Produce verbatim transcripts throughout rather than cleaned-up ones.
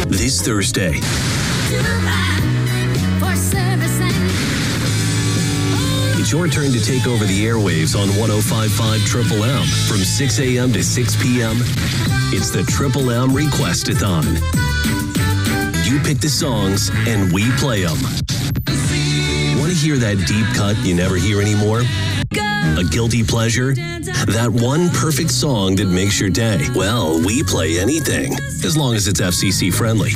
this Thursday. It's your turn to take over the airwaves on one oh five point five Triple M from six a.m. to six p.m. It's the Triple M Request-a-thon. You pick the songs and we play them. Want to hear that deep cut you never hear anymore? A guilty pleasure? That one perfect song that makes your day? Well, we play anything, as long as it's F C C friendly.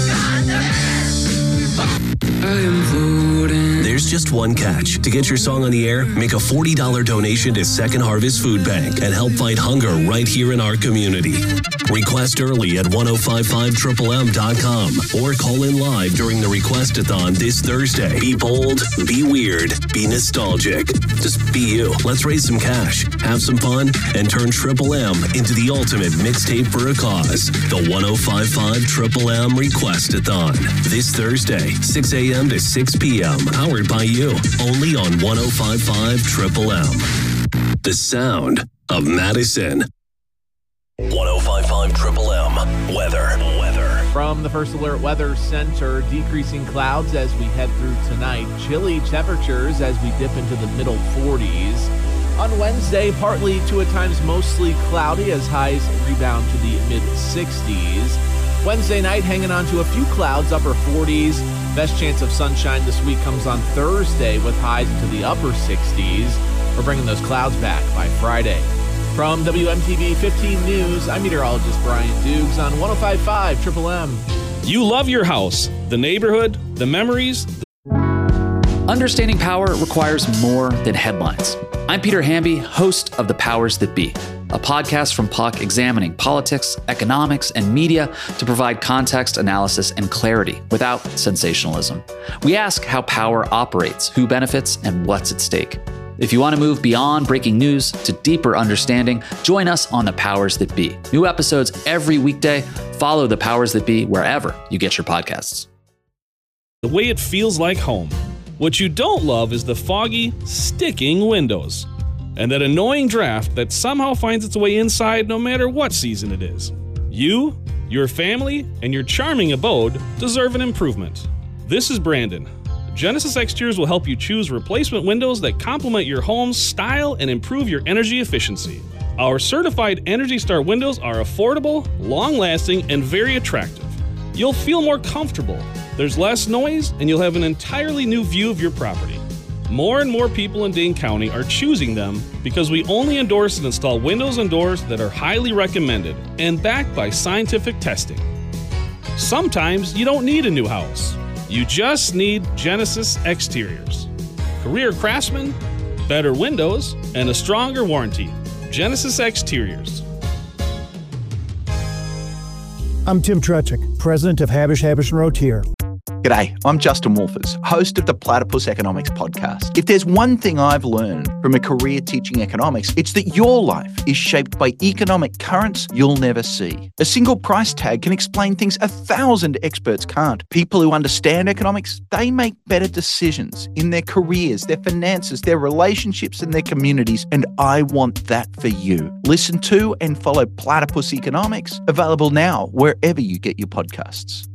There's just one catch. To get your song on the air, make a forty dollars donation to Second Harvest Food Bank and help fight hunger right here in our community. Request early at ten fifty-five triple m dot com or call in live during the Request-a-thon this Thursday. Be bold, be weird, be nostalgic. Just be you. Let's raise some cash, have some fun, and turn Triple M into the ultimate mixtape for a cause. The ten fifty-five Triple M Request-a-thon. This Thursday, six a.m. to six p.m. Powered by you. Only on ten fifty-five Triple M. The sound of Madison. ten fifty-five Triple M. Weather. Weather. From the First Alert Weather Center, decreasing clouds as we head through tonight. Chilly temperatures as we dip into the middle forties. On Wednesday, partly to at times mostly cloudy as highs rebound to the mid sixties. Wednesday night hanging on to a few clouds, upper forties. Best chance of sunshine this week comes on Thursday with highs into the upper sixties. We're bringing those clouds back by Friday. From W M T V fifteen News, I'm meteorologist Brian Dukes on ten fifty-five Triple M. You love your house, the neighborhood, the memories. Understanding power requires more than headlines. I'm Peter Hamby, host of The Powers That Be, a podcast from P U C examining politics, economics, and media to provide context, analysis, and clarity without sensationalism. We ask how power operates, who benefits, and what's at stake. If you want to move beyond breaking news to deeper understanding, join us on The Powers That Be. New episodes every weekday. Follow The Powers That Be wherever you get your podcasts. The way it feels like home. What you don't love is the foggy, sticking windows. And that annoying draft that somehow finds its way inside no matter what season it is. You, your family, and your charming abode deserve an improvement. This is Brandon. Genesis Exteriors will help you choose replacement windows that complement your home's style and improve your energy efficiency. Our certified Energy Star windows are affordable, long-lasting, and very attractive. You'll feel more comfortable. There's less noise, and you'll have an entirely new view of your property. More and more people in Dane County are choosing them because we only endorse and install windows and doors that are highly recommended and backed by scientific testing. Sometimes you don't need a new house. You just need Genesis Exteriors. Career craftsmen, better windows, and a stronger warranty. Genesis Exteriors. I'm Tim Trutchik, president of Habish, Habish and Rotier. G'day, I'm Justin Wolfers, host of the Platypus Economics podcast. If there's one thing I've learned from a career teaching economics, it's that your life is shaped by economic currents you'll never see. A single price tag can explain things a thousand experts can't. People who understand economics, they make better decisions in their careers, their finances, their relationships, and their communities, and I want that for you. Listen to and follow Platypus Economics, available now wherever you get your podcasts.